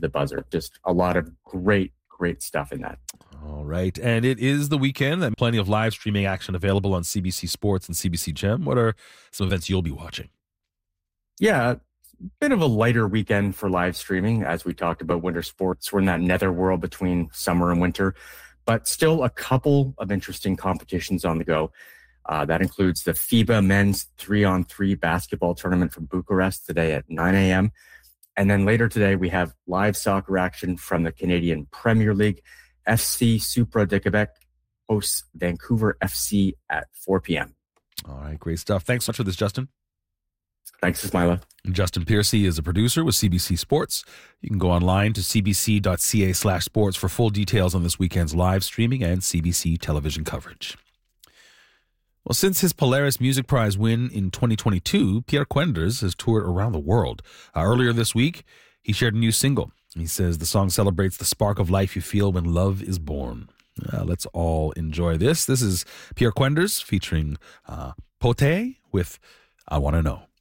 the buzzer. Just a lot of great stuff in that. All right. And it is the weekend and plenty of live streaming action available on CBC Sports and CBC Gem. What are some events you'll be watching? Yeah, bit of a lighter weekend for live streaming. As we talked about winter sports, we're in that netherworld between summer and winter, but still a couple of interesting competitions on the go. That includes the FIBA men's 3-on-3 basketball tournament from Bucharest today at 9 a.m. And then later today, we have live soccer action from the Canadian Premier League. FC Supra de Quebec hosts Vancouver FC at 4 p.m. All right, great stuff. Thanks so much for this, Justin. Thanks, Ismaila. Justin Piercy is a producer with CBC Sports. You can go online to cbc.ca/sports for full details on this weekend's live streaming and CBC television coverage. Well, since his Polaris Music Prize win in 2022, Pierre Quenders has toured around the world. Earlier this week, he shared a new single. He says the song celebrates the spark of life you feel when love is born. Let's all enjoy this. This is Pierre Quenders featuring Pote with I Want to Know.